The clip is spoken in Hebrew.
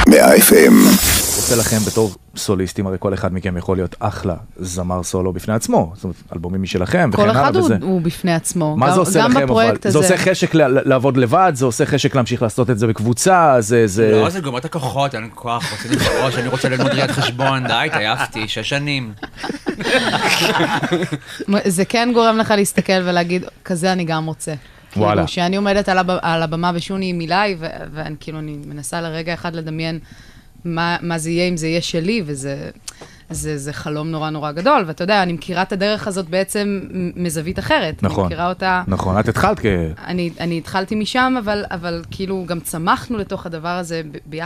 100 FM. רוצה לכם בתור סוליסטים, הרי כל אחד מכם יכול להיות אחלה זמר סולו בפני עצמו, זאת אומרת, אלבומים משלכם וכן הלאה. כל אחד הוא בפני עצמו. מה זה עושה לכם אבל? זה עושה חשק לעבוד לבד, זה עושה חשק להמשיך לעשות את זה בקבוצה, זה... לא, זה גומר את הכוחות, אין כוח, רוצה לפרוש, אני רוצה ללמוד ראיית חשבון, די, תעייפתי, 6 שנים. זה כן גורם לך להסתכל ולהגיד, כזה אני גם רוצה. וואלה. שאני עומדת על הבמה ושוני עם מילי, ואני כאילו, אני מנסה לרגע אחד לדמיין מה זה יהיה אם זה יהיה שלי, וזה חלום נורא נורא גדול, ואתה יודע, אני מכירה את הדרך הזאת בעצם מזווית אחרת. נכון, אני מכירה אותה... נכון, את התחלת אני התחלתי משם, אבל כאילו גם צמחנו לתוך הדבר הזה ביחד.